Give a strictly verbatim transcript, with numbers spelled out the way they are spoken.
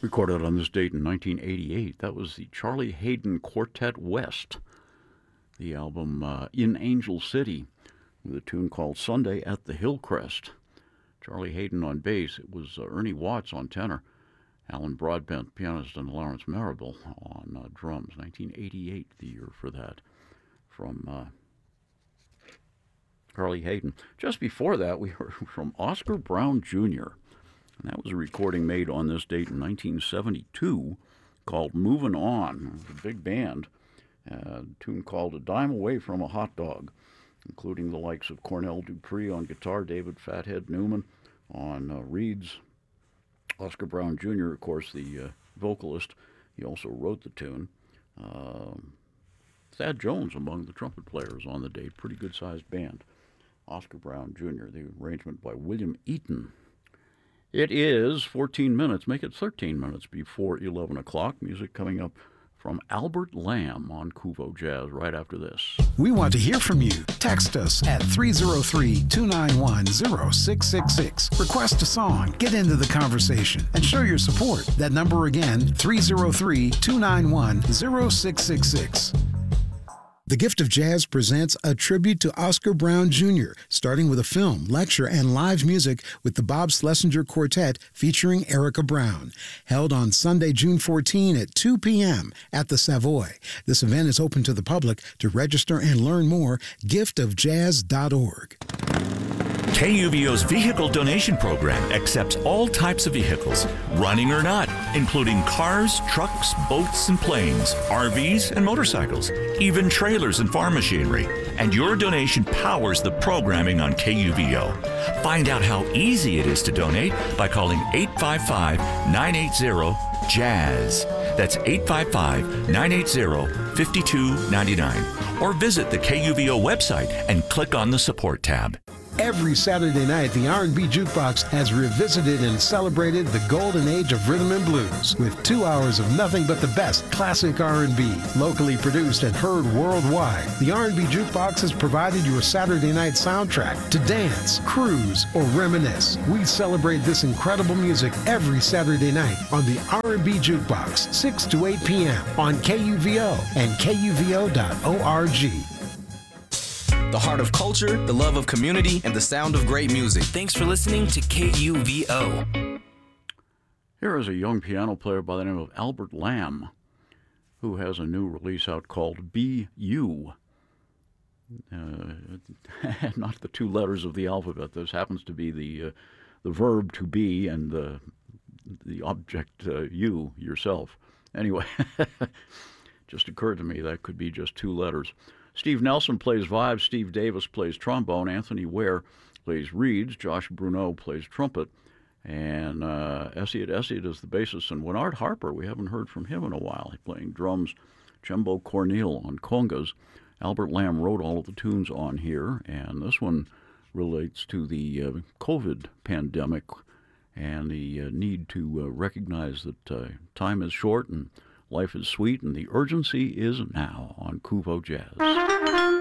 recorded on this date in nineteen eighty-eight. That was the Charlie Hayden Quartet West, the album uh, In Angel City, with a tune called Sunday at the Hillcrest. Charlie Hayden on bass. It was uh, Ernie Watts on tenor, Alan Broadbent, pianist, and Lawrence Marable on uh, drums. nineteen eighty-eight, the year for that, from uh, Charlie Hayden. Just before that, we heard from Oscar Brown Junior, and that was a recording made on this date in nineteen seventy-two called Movin' On. It was a big band, a tune called A Dime Away from a Hot Dog, including the likes of Cornell Dupree on guitar, David Fathead Newman on uh, reeds. Oscar Brown Junior, of course, the uh, vocalist, he also wrote the tune. Uh, Thad Jones among the trumpet players on the date. Pretty good-sized band. Oscar Brown Junior, the arrangement by William Eaton. It is fourteen minutes, make it thirteen minutes before eleven o'clock. Music coming up from Albert Lamb on Kuvo Jazz right after this. We want to hear from you. Text us at three oh three, two nine one, oh six six six. Request a song, get into the conversation, and show your support. That number again, three oh three, two nine one, oh six six six. The Gift of Jazz presents a tribute to Oscar Brown Junior, starting with a film, lecture, and live music with the Bob Schlesinger Quartet featuring Erica Brown. Held on Sunday, June fourteenth at two p.m. at the Savoy. This event is open to the public. To register and learn more, gift of jazz dot org. K U V O's vehicle donation program accepts all types of vehicles, running or not, including cars, trucks, boats, and planes, R Vs, and motorcycles, even trailers and farm machinery. And your donation powers the programming on K U V O. Find out how easy it is to donate by calling eight five five, nine eight zero, jazz. That's eight five five, nine eight zero, five two nine nine. Or visit the K U V O website and click on the support tab. Every Saturday night, the R and B Jukebox has revisited and celebrated the golden age of rhythm and blues with two hours of nothing but the best classic R and B, locally produced and heard worldwide. The R and B Jukebox has provided your Saturday night soundtrack to dance, cruise, or reminisce. We celebrate this incredible music every Saturday night on the R and B Jukebox, six to eight p.m. on K U V O and K U V O dot org. The heart of culture, the love of community, and the sound of great music. Thanks for listening to K U V O. Here is a young piano player by the name of Albert Lamb, who has a new release out called Be You. Uh, not the two letters of the alphabet. This happens to be the uh, the verb to be and the the object uh, you yourself. Anyway, just occurred to me that could be just two letters. Steve Nelson plays vibes, Steve Davis plays trombone, Anthony Ware plays reeds, Josh Bruneau plays trumpet, and uh, Essiet Essiet is the bassist, and Winard Harper, we haven't heard from him in a while. He's playing drums, Jumbo Cornel on congas. Albert Lamb wrote all of the tunes on here, and this one relates to the uh, COVID pandemic and the uh, need to uh, recognize that uh, time is short and life is sweet, and the urgency is now on Kuvo Jazz.